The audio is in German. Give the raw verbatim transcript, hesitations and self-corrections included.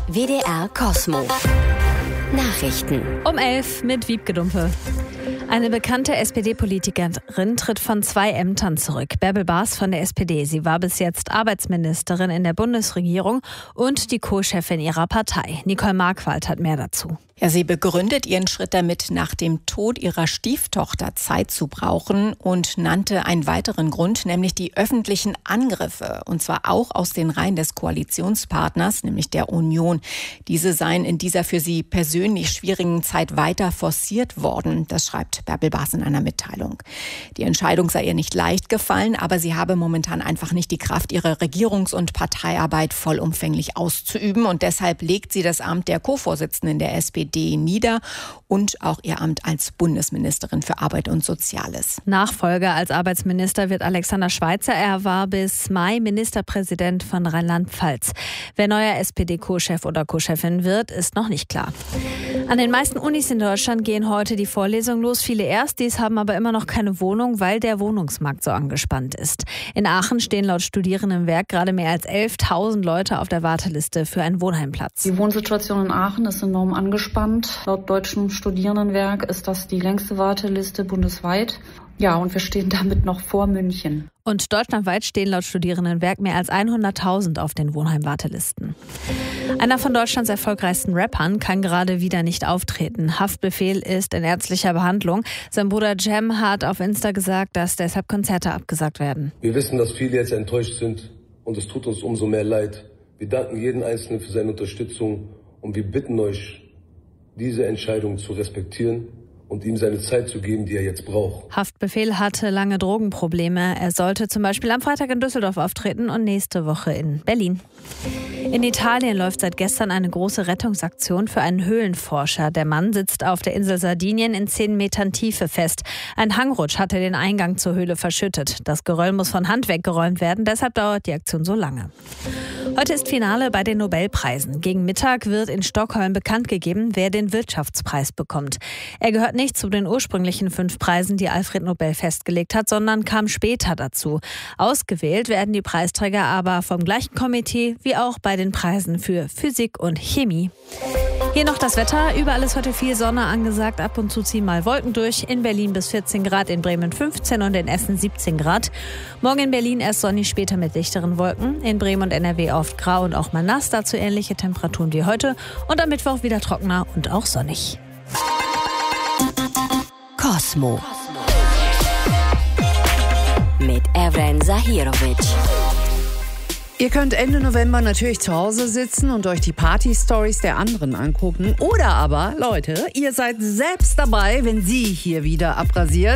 W D R Cosmo. Nachrichten. Um elf mit Wiebke Dumpe. Eine bekannte S P D-Politikerin tritt von zwei Ämtern zurück. Bärbel Baas von der S P D. Sie war bis jetzt Arbeitsministerin in der Bundesregierung und die Co-Chefin ihrer Partei. Nicole Markwald hat mehr dazu. Ja, sie begründet ihren Schritt damit, nach dem Tod ihrer Stieftochter Zeit zu brauchen und nannte einen weiteren Grund, nämlich die öffentlichen Angriffe. Und zwar auch aus den Reihen des Koalitionspartners, nämlich der Union. Diese seien in dieser für sie persönlich schwierigen Zeit weiter forciert worden. Das schreibt Bärbel Baas in einer Mitteilung. Die Entscheidung sei ihr nicht leicht gefallen, aber sie habe momentan einfach nicht die Kraft, ihre Regierungs- und Parteiarbeit vollumfänglich auszuüben. Und deshalb legt sie das Amt der Co-Vorsitzenden der S P D nieder und auch ihr Amt als Bundesministerin für Arbeit und Soziales. Nachfolger als Arbeitsminister wird Alexander Schweitzer. Er war bis Mai Ministerpräsident von Rheinland-Pfalz. Wer neuer S P D-Co-Chef oder Co-Chefin wird, ist noch nicht klar. An den meisten Unis in Deutschland gehen heute die Vorlesungen los. Viele Erstis haben aber immer noch keine Wohnung, weil der Wohnungsmarkt so angespannt ist. In Aachen stehen laut Studierendenwerk gerade mehr als elftausend Leute auf der Warteliste für einen Wohnheimplatz. Die Wohnsituation in Aachen ist enorm angespannt. Laut Deutschem Studierendenwerk ist das die längste Warteliste bundesweit. Ja, und wir stehen damit noch vor München. Und deutschlandweit stehen laut Studierendenwerk mehr als hunderttausend auf den Wohnheim-Wartelisten. Einer von Deutschlands erfolgreichsten Rappern kann gerade wieder nicht auftreten. Haftbefehl ist in ärztlicher Behandlung. Sein Bruder Cem hat auf Insta gesagt, dass deshalb Konzerte abgesagt werden. Wir wissen, dass viele jetzt enttäuscht sind und es tut uns umso mehr leid. Wir danken jedem Einzelnen für seine Unterstützung und wir bitten euch, diese Entscheidung zu respektieren und ihm seine Zeit zu geben, die er jetzt braucht. Haftbefehl hatte lange Drogenprobleme. Er sollte zum Beispiel am Freitag in Düsseldorf auftreten und nächste Woche in Berlin. In Italien läuft seit gestern eine große Rettungsaktion für einen Höhlenforscher. Der Mann sitzt auf der Insel Sardinien in zehn Metern Tiefe fest. Ein Hangrutsch hatte den Eingang zur Höhle verschüttet. Das Geröll muss von Hand weggeräumt werden, deshalb dauert die Aktion so lange. Heute ist Finale bei den Nobelpreisen. Gegen Mittag wird in Stockholm bekannt gegeben, wer den Wirtschaftspreis bekommt. Er gehört nicht zu den ursprünglichen fünf Preisen, die Alfred Nobel festgelegt hat, sondern kam später dazu. Ausgewählt werden die Preisträger aber vom gleichen Komitee wie auch bei den Preisen für Physik und Chemie. Hier noch das Wetter. Überall ist heute viel Sonne angesagt. Ab und zu ziehen mal Wolken durch. In Berlin bis vierzehn Grad, in Bremen fünfzehn und in Essen siebzehn Grad. Morgen in Berlin erst sonnig, später mit dichteren Wolken. In Bremen und N R W oft grau und auch mal nass. Dazu ähnliche Temperaturen wie heute. Und am Mittwoch wieder trockener und auch sonnig. Cosmo. Mit Evren Zahirovic. Ihr könnt Ende November natürlich zu Hause sitzen und euch die Party-Stories der anderen angucken. Oder aber, Leute, ihr seid selbst dabei, wenn sie hier wieder abrasiert.